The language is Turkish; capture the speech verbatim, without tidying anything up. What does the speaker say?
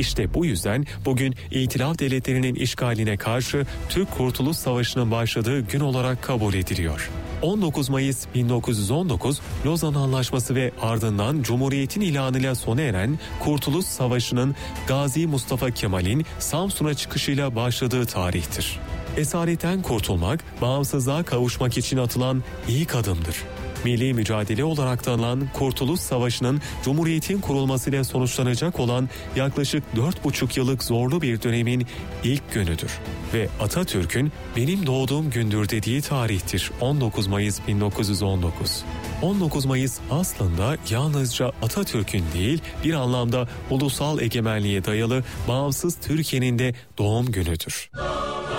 İşte bu yüzden bugün İtilaf Devletleri'nin işgaline karşı Türk Kurtuluş Savaşı'nın başladığı gün olarak kabul ediliyor. on dokuz Mayıs bin dokuz yüz on dokuz Lozan Anlaşması ve ardından Cumhuriyet'in ilanıyla sona eren Kurtuluş Savaşı'nın Gazi Mustafa Kemal'in Samsun'a çıkışıyla başladığı tarihtir. Esaretten kurtulmak, bağımsızlığa kavuşmak için atılan ilk adımdır. Milli mücadele olarak tanınan Kurtuluş Savaşı'nın Cumhuriyet'in kurulmasıyla sonuçlanacak olan yaklaşık dört buçuk yıllık zorlu bir dönemin ilk günüdür. Ve Atatürk'ün benim doğduğum gündür dediği tarihtir on dokuz Mayıs bin dokuz yüz on dokuz. on dokuz Mayıs aslında yalnızca Atatürk'ün değil, bir anlamda ulusal egemenliğe dayalı bağımsız Türkiye'nin de doğum günüdür.